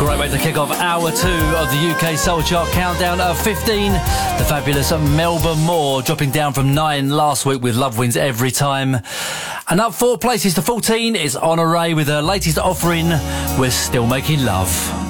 Great way to kick off hour 2 of the UK Soul Chart countdown. At 15, the fabulous Melba Moore, dropping down from 9 last week with Love Wins Every Time. And up 4 places to 14 is Honore with her latest offering, We're Still Making Love.